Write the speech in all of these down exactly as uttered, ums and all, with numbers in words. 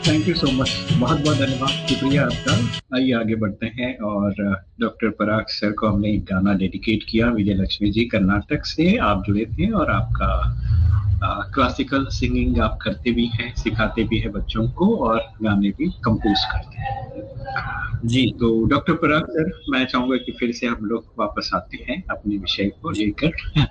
Thank you so much, बहुत बहुत धन्यवाद, शुक्रिया आपका। आइए आगे बढ़ते हैं और डॉक्टर पराग सर को हमने एक गाना डेडिकेट किया। विजय लक्ष्मी जी कर्नाटक से आप जुड़े थे और आपका क्लासिकल सिंगिंग आप करते भी हैं, सिखाते भी हैं बच्चों को और गाने भी कंपोज करते हैं। जी तो डॉक्टर पराग सर, मैं चाहूंगा कि फिर से हम लोग वापस आते हैं अपने विषय को जी। लेकर।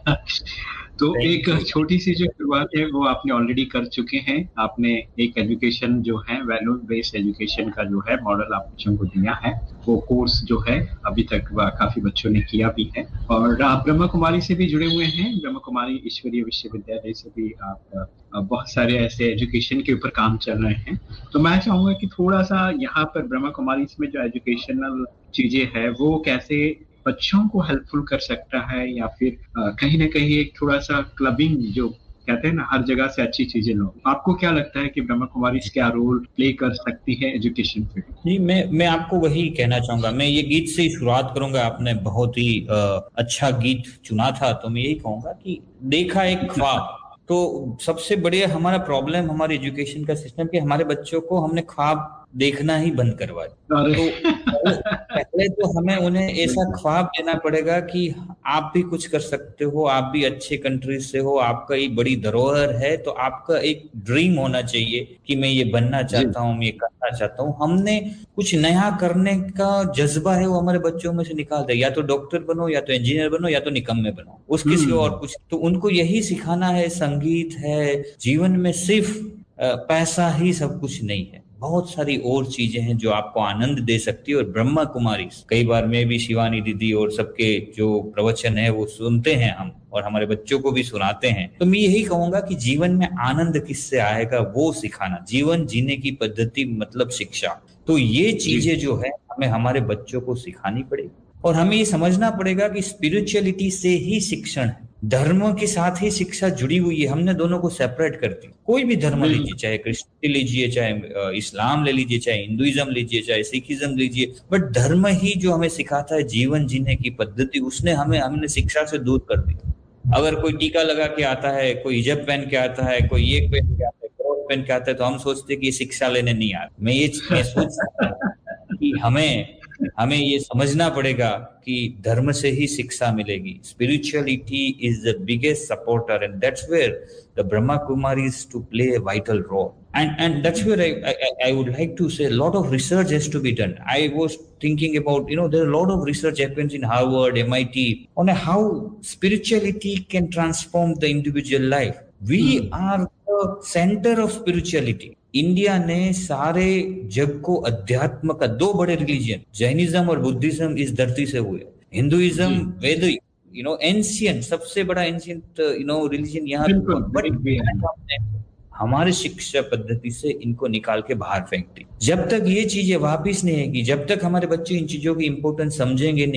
तो एक थैंक यू। छोटी सी जो शुरुआत है वो आपने ऑलरेडी कर चुके हैं। आपने एक एजुकेशन जो है वैल्यू बेस्ड एजुकेशन का जो है मॉडल आप बच्चों को दिया है। वो कोर्स जो है अभी तक वह काफी बच्चों ने किया भी है और आप ब्रह्मा कुमारी से भी जुड़े हुए हैं। ब्रह्मा कुमारी ईश्वरीय विश्वविद्यालय से भी आप अ, बहुत सारे ऐसे एजुकेशन के ऊपर काम चल रहे हैं। तो मैं चाहूंगा कि थोड़ा सा यहाँ पर ब्रह्मा कुमारी में जो एजुकेशनल चीजें है वो कैसे बच्चों को हेल्पफुल कर सकता है, या फिर अ, कहीं ना कहीं एक थोड़ा सा क्लबिंग जो कहते हैं ना, हर जगह से अच्छी चीजें लो। आपको क्या लगता है कि ब्रह्मा कुमारी जी क्या रोल प्ले कर सकती है एजुकेशन फील्ड? जी, मैं मैं आपको वही कहना चाहूंगा। मैं ये गीत से ही शुरुआत करूंगा। आपने बहुत ही अ, अच्छा गीत चुना था, तो मैं यही कहूंगा कि देखा एक ख्वाब। तो सबसे बढ़िया हमारा प्रॉब्लम हमारे एजुकेशन का सिस्टम कि हमारे बच्चों को हमने ख्वाब देखना ही बंद करवा दिया। अरे तो पहले पहले तो हमें उन्हें ऐसा बिल्कुल। ख्वाब देना पड़ेगा कि आप भी कुछ कर सकते हो, आप भी अच्छे कंट्री से हो, आपका एक बड़ी धरोहर है, तो आपका एक ड्रीम होना चाहिए कि मैं ये बनना जी चाहता हूँ, मैं ये करना चाहता हूँ। हमने कुछ नया करने का जज्बा है वो हमारे बच्चों में से निकाल दे। या तो डॉक्टर बनो, या तो इंजीनियर बनो, या तो निकम्मे बनो, उसके सिवा और हम्म। कुछ। तो उनको यही सिखाना है। संगीत है जीवन में, सिर्फ अ, पैसा ही सब कुछ नहीं है। बहुत सारी और चीजें हैं जो आपको आनंद दे सकती है। और ब्रह्मा कुमारी, कई बार मैं भी, शिवानी दीदी और सबके जो प्रवचन है वो सुनते हैं हम, और हमारे बच्चों को भी सुनाते हैं। तो मैं यही कहूंगा कि जीवन में आनंद किससे आएगा वो सिखाना। जीवन जीने की पद्धति मतलब शिक्षा। तो ये जी चीजें जो है हमें हमारे बच्चों को सिखानी पड़ेगी। और हमें ये समझना पड़ेगा कि स्पिरिचुअलिटी से ही शिक्षण है, धर्म के साथ ही शिक्षा जुड़ी हुई है। हमने दोनों को सेपरेट कर दी। कोई भी धर्म लीजिए, बिल्कुल। चाहे क्रिश्चियनिटी लीजिए, चाहे अ, इस्लाम ले लीजिए, चाहे हिंदुइज्म लीजिए, चाहे सिखिज्म लीजिए, बट धर्म ही जो हमें सिखाता है जीवन जीने की पद्धति, उसने हमें हमने शिक्षा से दूर कर दी। अगर कोई टीका लगा के आता है, कोई हिजाब पहन के आता है, कोई ये पहन के आता है, क्रॉस पहन के आता है, तो हम सोचते हैं कि ये शिक्षा लेने नहीं आ रहा। मैं ये मैं सोचता हूँ कि हमें हमें ये समझना पड़ेगा कि धर्म से ही शिक्षा मिलेगी। Spirituality is the biggest supporter, and that's where the Brahma Kumaris to play a vital role. And and that's where I, I I would like to say a lot of research has to be done. I was thinking about, you know, there are a lot of research happens in Harvard, M I T on how spirituality can transform the individual life. We hmm. are the center of spirituality. India ने सारे जग को अध्यात्म का, दो बड़े religion Jainism और Buddhism इस धरती से हुए। जी हिंदुइज्म वैदिक, यू नो एंशियंट, सबसे बड़ा एंशियंट यू नो रिलीजन यहाँ पे हुआ। बिल्कुल, बट वेद भी है। हमारे शिक्षा पद्धति से इनको निकाल के बाहर फेंक दी। जब तक ये चीजें वापिस नहीं आएगी, जब तक हमारे बच्चे इन चीजों की इंपॉर्टेंस समझेंगे नहीं,